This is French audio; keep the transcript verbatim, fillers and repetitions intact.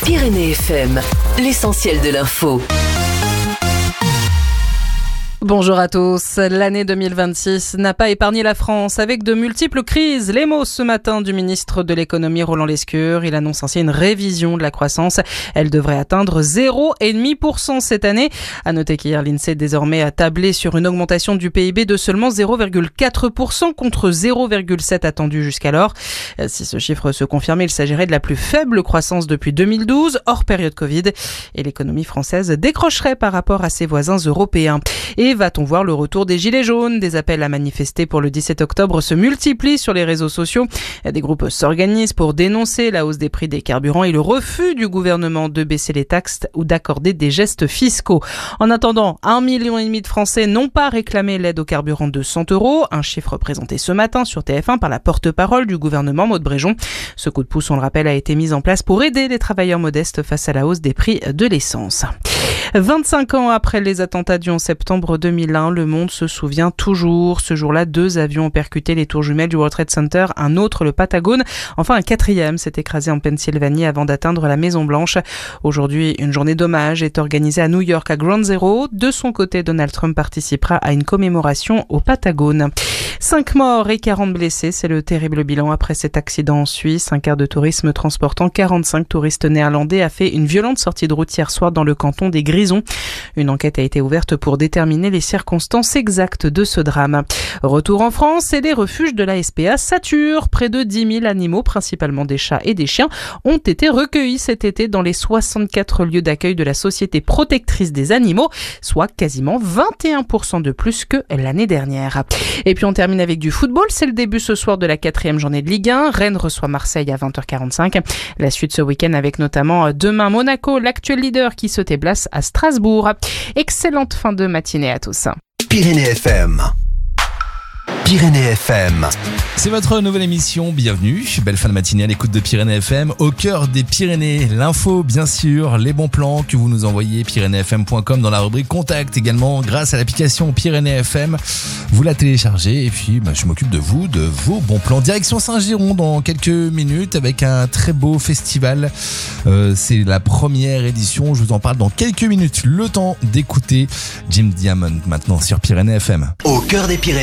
Pyrénées F M, l'essentiel de l'info. Bonjour à tous. L'année deux mille vingt-six n'a pas épargné la France avec de multiples crises. Les mots ce matin du ministre de l'économie Roland Lescure. Il annonce ainsi une révision de la croissance. Elle devrait atteindre zéro virgule cinq pour cent cette année. À noter qu'hier, l'INSEE désormais a tablé sur une augmentation du P I B de seulement zéro virgule quatre pour cent contre zéro virgule sept pour cent attendu jusqu'alors. Si ce chiffre se confirmait, il s'agirait de la plus faible croissance depuis deux mille douze, hors période Covid. Et l'économie française décrocherait par rapport à ses voisins européens. Et va-t-on voir le retour des gilets jaunes? Des appels à manifester pour le dix-sept octobre se multiplient sur les réseaux sociaux. Des groupes s'organisent pour dénoncer la hausse des prix des carburants et le refus du gouvernement de baisser les taxes ou d'accorder des gestes fiscaux. En attendant, un million et demi de Français n'ont pas réclamé l'aide au carburant de cent euros, un chiffre présenté ce matin sur T F un par la porte-parole du gouvernement, Maud Bréjon. Ce coup de pouce, on le rappelle, a été mis en place pour aider les travailleurs modestes face à la hausse des prix de l'essence. vingt-cinq ans après les attentats du onze septembre deux mille un, le monde se souvient toujours. Ce jour-là, deux avions ont percuté les tours jumelles du World Trade Center, un autre le Patagone. Enfin, un quatrième s'est écrasé en Pennsylvanie avant d'atteindre la Maison-Blanche. Aujourd'hui, une journée d'hommage est organisée à New York à Ground Zero. De son côté, Donald Trump participera à une commémoration au Patagone. Cinq morts et quarante blessés, c'est le terrible bilan après cet accident en Suisse. Un car de tourisme transportant quarante-cinq touristes néerlandais a fait une violente sortie de route hier soir dans le canton des Grisons. Une enquête a été ouverte pour déterminer les circonstances exactes de ce drame. Retour en France et les refuges de la S P A saturent. Près de dix mille animaux, principalement des chats et des chiens, ont été recueillis cet été dans les soixante-quatre lieux d'accueil de la Société protectrice des animaux, soit quasiment vingt et un pour cent de plus que l'année dernière. Et puis on termine avec du football. C'est le début ce soir de la quatrième journée de Ligue un. Rennes reçoit Marseille à vingt heures quarante-cinq. La suite ce week-end avec notamment demain Monaco, l'actuel leader qui se déplace à Strasbourg. Excellente fin de matinée à tous. Pyrénées F M. Pyrénées F M. C'est votre nouvelle émission, bienvenue. Belle fin de matinée à l'écoute de Pyrénées F M, au cœur des Pyrénées. L'info, bien sûr, les bons plans que vous nous envoyez, pyrénées f m point com dans la rubrique Contact également, grâce à l'application Pyrénées F M. Vous la téléchargez et puis bah, je m'occupe de vous, de vos bons plans. Direction Saint-Giron dans quelques minutes avec un très beau festival. Euh, c'est la première édition, je vous en parle dans quelques minutes. Le temps d'écouter Jim Diamond maintenant sur Pyrénées F M. Au cœur des Pyrénées.